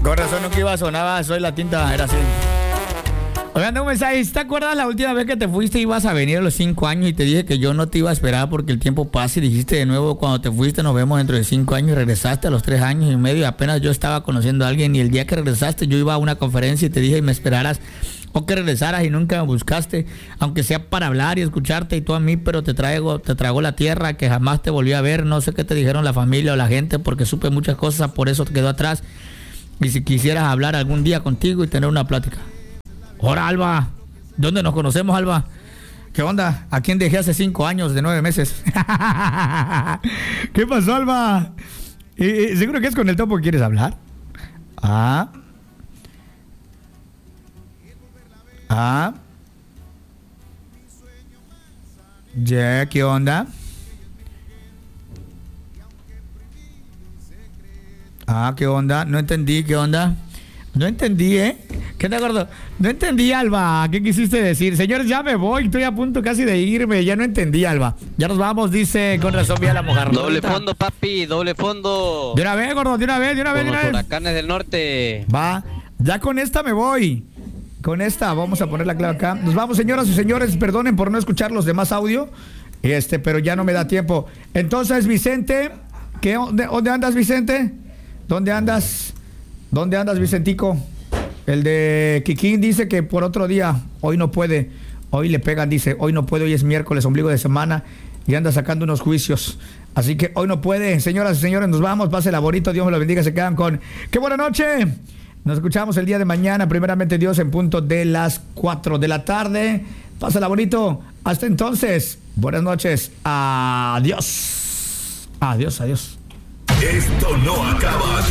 Con razón nunca iba a sonar, soy la tinta, era así. Oigan, un mensaje, ¿te acuerdas la última vez que te fuiste ibas a venir a los 5 años y te dije que yo no te iba a esperar porque el tiempo pasa y dijiste de nuevo cuando te fuiste nos vemos dentro de 5 años y regresaste a los 3 años y medio y apenas yo estaba conociendo a alguien y el día que regresaste yo iba a una conferencia y te dije y me esperaras o que regresaras y nunca me buscaste, aunque sea para hablar y escucharte y tú a mí, pero te tragó la tierra que jamás te volví a ver, no sé qué te dijeron la familia o la gente porque supe muchas cosas, por eso te quedó atrás y si quisieras hablar algún día contigo y tener una plática. Hola, Alba. ¿Dónde nos conocemos, Alba? ¿Qué onda? ¿A quién dejé hace 5 años de 9 meses? ¿Qué pasó, Alba? ¿Seguro que es con el topo que quieres hablar? Ya, ¿qué onda? ¿Qué onda? No entendí, ¿qué onda? No entendí, ¿eh? ¿Qué te acuerdo? No entendí, Alba. ¿Qué quisiste decir? Señores, ya me voy. Estoy a punto casi de irme. Ya no entendí, Alba. Ya nos vamos, dice con razón vía la mujer. Doble fondo, papi. Doble fondo. De una vez, gordo. De una vez. Con los huracanes del norte. Va. Ya con esta me voy. Con esta vamos a poner la clave acá. Nos vamos, señoras y señores. Perdonen por no escuchar los demás audio. Pero ya no me da tiempo. Entonces, Vicente. ¿Dónde andas, Vicente? ¿Dónde andas, Vicentico? El de Kikín dice que por otro día, hoy no puede, hoy le pegan, dice, hoy no puede, hoy es miércoles, ombligo de semana, y anda sacando unos juicios. Así que hoy no puede, señoras y señores, nos vamos, pásela bonito, Dios me lo bendiga, se quedan con ¡qué buena noche! Nos escuchamos el día de mañana, primeramente Dios, en punto de las 4 de la tarde. Pásela bonito, hasta entonces, buenas noches, adiós. Adiós. Esto no acaba aquí.